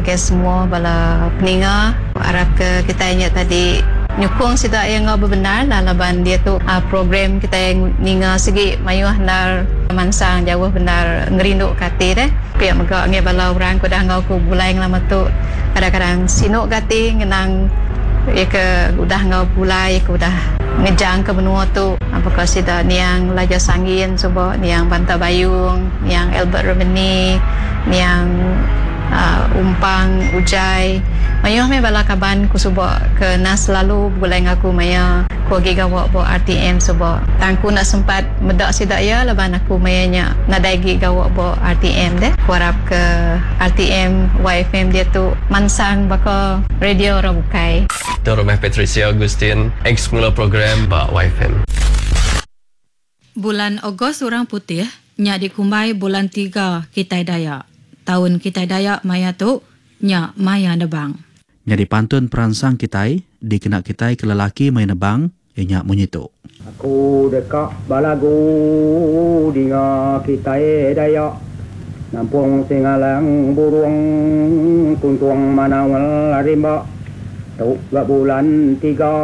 ke semua bala peninga. Harap ke kita ingat tadi nyukung sida yang benar laban dia tu program kita yang ninga segi mayuh nar mansang jauh benar ngerinduk kati deh. Pia megak nge bala orang ko dah ngau ku bulai lama tu kadang-kadang sinuk kati ngenang ya ke udah ngau bulai ku dah ngejang ke benua tu apakah sida niang Laja Sangin coba niang Banta Bayung niang Albert Remeni niang Umpang Ujai mayuh me bala kaban ku suba ke nas lalu bulai ngaku maya ku gigawa bo RTM suba tangku nak sempat medak sida ya laban aku mayanya nadai gigawa bo RTM deh ku harap ke RTM YFM dia tu mansang baka radio Rabukai. Rumah Patricia Agustin, ex mula program ba YFM. Bulan Ogos orang putih, nya dikumbai bulan 3 Kitai Dayak. Tahun Kitai Dayak maya tu, nya maya nebang. Nya dipantun peransang Kitai, dikenak Kitai ke lelaki maya nebang, nya munyitu. Aku dekat balagu dinga Kitai Dayak. Nampung singalang burung, kuntuang manawal rimba. Tu bulan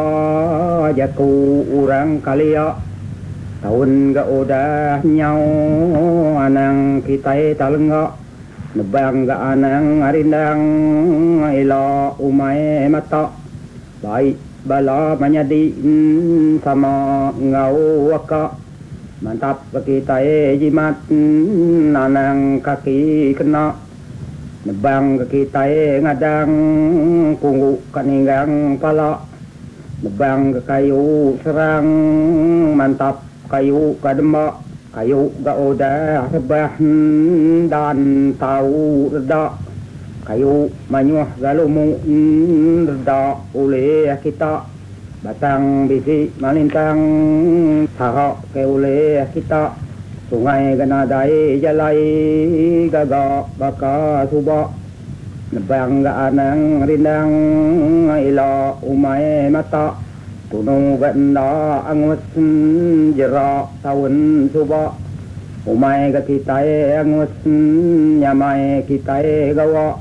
3 jaku orang kalia tahun ga udah nyau anang kita talengga nebang ga anang arindang ila umai mata baik bala manyadi sama ngau waka mantap kita jimat anang kaki kena nebang kita ngadang kunggu kaninggang pala nebang kayu serang mantap kayu kadema kayu ga odah rebah dan tahu reda kayu manyuh galumu reda oleh kita batang bisi malintang sahak ke oleh kita sungai ganadai jalai gaga baka suba nebang ga anang rindang ila umai mata tunung ganda angus jera tahun suba umai ga kita angus nyamai kita gawa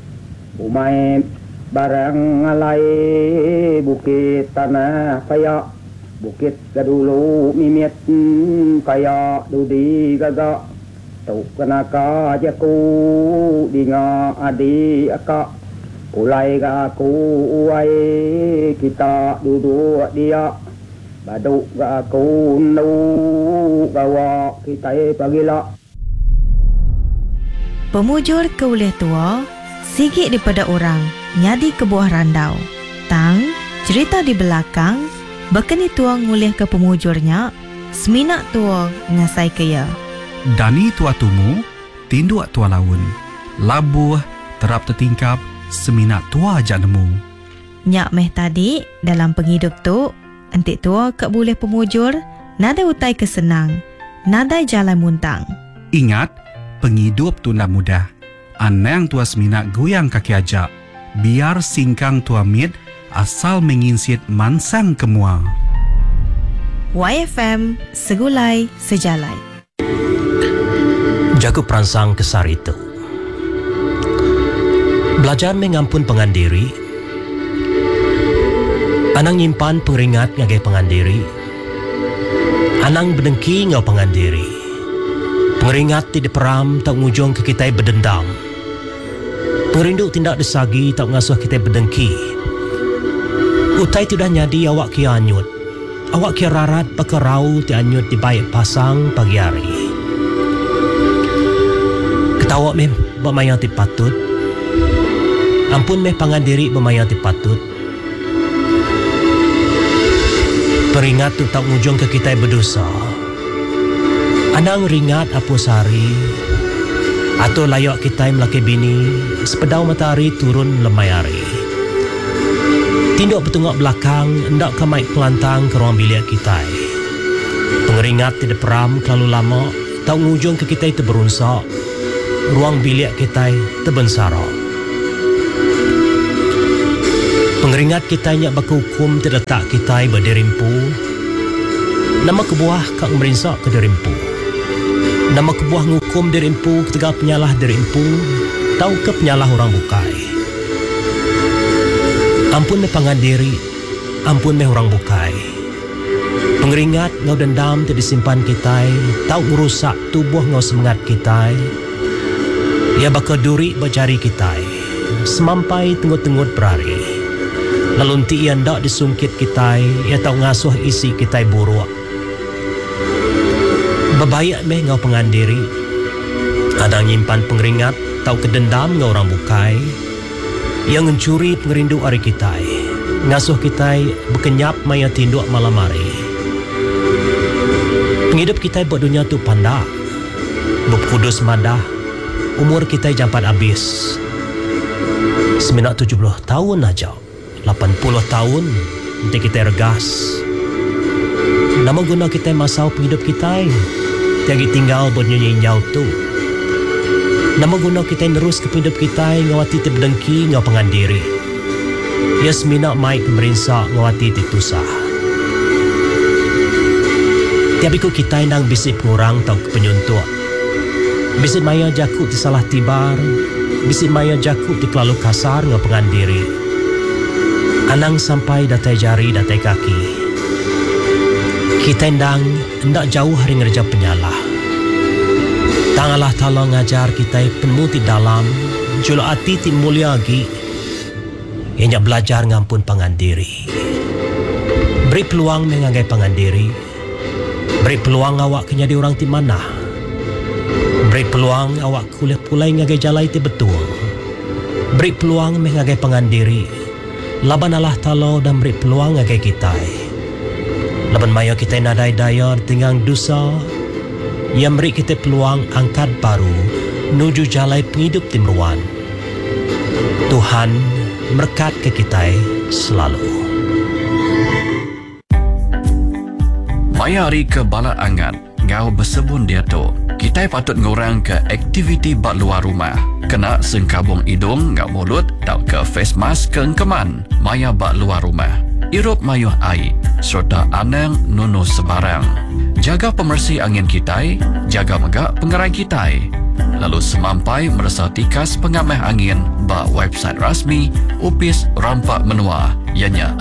umai barang alai bukit tanah paya bukit gadulu mimit kaya dudi gaga tu kenaka jaku dinga adi aka ulai ga aku uai kita duduk dia badu ga aku nu bawa kita pagila. Pemujur keulih tua sigit daripada orang nyadi ke buah randau tang cerita di belakang bakani tua ngulih ke pemujurnya, seminak tua ngasai kaya. Dani tua tumu, tinduak tua laun. Labuh, terap tertingkap, seminak tua ajak nemu. Nyak meh tadi, dalam penghidup tu, entik tua kek boleh pemujur, nada utai kesenang, nada jalan muntang. Ingat, penghidup tu nak mudah. Anang tua seminak goyang kaki ajak. Biar singkang tua mit, asal menginsit mansang kemua. YFM, segulai sejalai. Jago peransang kesar itu. Belajar mengampun pengandiri. Anang nyimpan pengeringat ngagai pengandiri. Anang berdengki ngau pengandiri. Pengeringat tidak peram tak ngujung ke kita berdendam. Perindu tindak desagi tak ngasuh kita berdengki. Utai tidak nyadi awak kia anyut. Awak kia rarat pakai rau ti anyut di baik pasang pagi hari. Ketawa meh bermaya ti patut. Ampun meh pangandiri bermaya ti patut. Peringat tu tak ngujung ke kita berdosa. Anang ringat apa sari. Atau layak kita melaki bini sepedau matahari turun lemai hari. Tinduk bertengok belakang hendak ke mic pelantang ke ruang bilik kita. Pengeringat tidak peram terlalu lama tak ngujung ke kita itu berunsak. Ruang bilik kita terbensarak. Pengeringat kita nyak berhukum terletak kita berderimpu. Nama kebuah kak merinsak ke derimpu. Nama kebuah ngukum derimpu ketegak penyalah derimpu. Tahu ke penyalah orang bukai. Ampun me pangandiri, ampun me orang bukai. Pengeringat ngau dendam te disimpan kita, tahu merusak tubuh ngau semangat kita. Ia bakal duri berjari kita, semampai tenggut-tenggut berari. Lalu ti ia ndak disungkit kita, ia tahu ngasuh isi kita buruk. Bebayak meh ngau pengandiri, ada nyimpan pengeringat, tahu kedendam ngau orang bukai, yang mencuri pengerindu hari kita, ngasuh kita berkenyap maya tinduk malam hari. Penghidup kita buat dunia tu pandak, berkudus madah, umur kita jampat habis. Seminat 70 tahun aja, 80 tahun, nanti kita regas. Nama guna kita masau penghidup kita, tiagi tinggal buat nyanyi nyau tu. Nama guna kita nerus ke penghidup kita, ngawati ti berdengki ngau pengandiri. Ia seminat mai pemerintah ngawati ti tusah. Tiap ikut kita nang bisi pengurang tau ke penyuntuk. Bisi maya jakut di salah tibar, bisi maya jakut di kelalu kasar ngau pengandiri. Anang sampai datai jari datai kaki. Kita ndang ndak jauh hari ngerja penyalah. Tang Allah Ta'ala ngajar kita penuh di dalam, julu hati ti mulia lagi. Ianya belajar ngampun pangandiri. Beri peluang mengagai pangandiri. Beri peluang awak kenyadi orang ti mana. Beri peluang awak kuliah pulai ngagai jalai ti betul. Beri peluang mengagai pangandiri. Laban Allah Ta'ala dan beri peluang ngagai kita. Laban maya kita nadai daya tinggang dosa. Yang beri kita peluang angkat baru nuju jalai penghidup timruan. Tuhan berkat ke kita selalu. Maya hari ke bala angat, ngau bersebun dia tu. Kita patut ngurang ke aktiviti bak luar rumah. Kena sengkabung hidung ngau mulut, tau ke face mask ke engkeman. Maya bak luar rumah. Irup mayuh air, serta anang nunu sebarang. Jaga pemersih angin kita, jaga megak pengerai kita. Lalu semampai merasa tikas pengamah angin bak website rasmi Upis Rampak Menua, ianya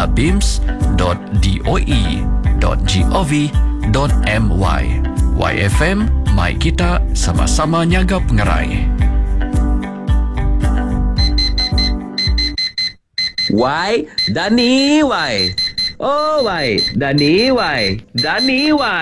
abims.doe.gov.my. YFM, mai kita sama-sama nyaga pengerai. Why? Dani, why? Oh, why? Dani, why? Dani, why?